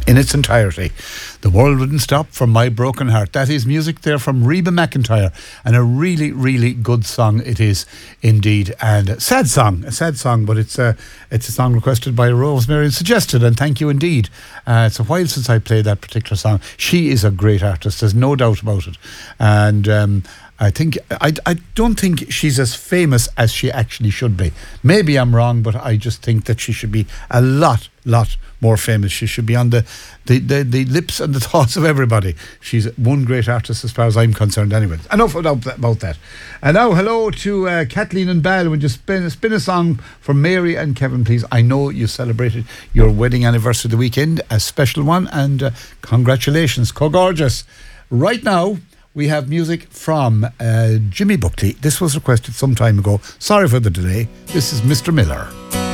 in its entirety. The World Wouldn't Stop from My Broken Heart. That is music there from Reba McEntire, and a really, really good song it is indeed. And a sad song, but it's a song requested by Rosemary and suggested, and thank you indeed. It's a while since I played that particular song. She is a great artist, there's no doubt about it. And I don't think she's as famous as she actually should be. Maybe I'm wrong, but I just think that she should be a lot more famous. She should be on the lips and the thoughts of everybody. She's one great artist as far as I'm concerned anyway. Enough about that. And now hello to Kathleen and Bal. Would you spin a song for Mary and Kevin, please? I know you celebrated your wedding anniversary the weekend, a special one, and congratulations, co-gorgeous. Right now we have music from Jimmy Buckley. This was requested some time ago. Sorry for the delay. This is Mr. Miller.